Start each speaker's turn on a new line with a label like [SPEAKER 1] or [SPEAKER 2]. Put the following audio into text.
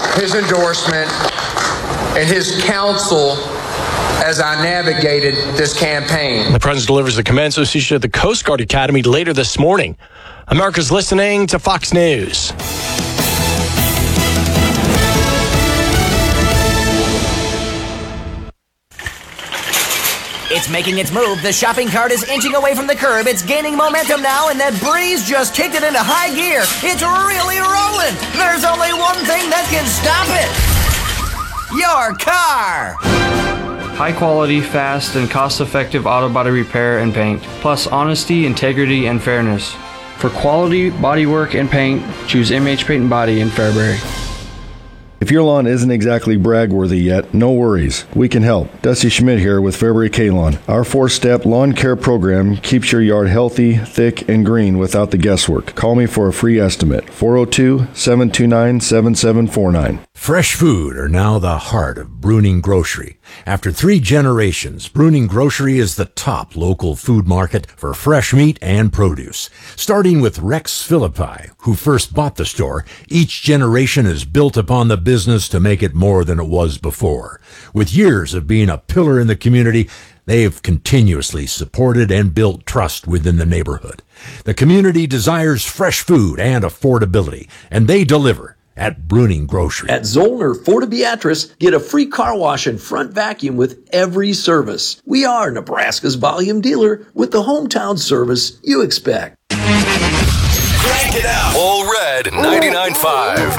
[SPEAKER 1] his endorsement and his counsel as I navigated this campaign.
[SPEAKER 2] The president delivers the commencement speech at the Coast Guard Academy later this morning. America's listening to Fox News.
[SPEAKER 3] It's making its move. The shopping cart is inching away from the curb. It's gaining momentum now, and that breeze just kicked it into high gear. It's really rolling. There's only one thing that can stop it. Your car.
[SPEAKER 4] High quality, fast, and cost-effective auto body repair and paint, plus honesty, integrity, and fairness. For quality bodywork and paint, choose MH Paint and Body in Fairbury.
[SPEAKER 5] If your lawn isn't exactly brag-worthy yet, no worries. We can help. Dusty Schmidt here with Fairbury K-Lawn. Our 4-step lawn care program keeps your yard healthy, thick, and green without the guesswork. Call me for a free estimate. 402-729-7749.
[SPEAKER 6] Fresh food are now the heart of Bruning Grocery. After 3 generations, Bruning Grocery is the top local food market for fresh meat and produce. Starting with Rex Philippi, who first bought the store, each generation has built upon the business to make it more than it was before. With years of being a pillar in the community, they have continuously supported and built trust within the neighborhood. The community desires fresh food and affordability, and they deliver at Bruning Grocery.
[SPEAKER 7] At Zollner Fort Beatrice, get a free car wash and front vacuum with every service. We are Nebraska's volume dealer with the hometown service you expect.
[SPEAKER 8] Crank it out. All Red 99.5.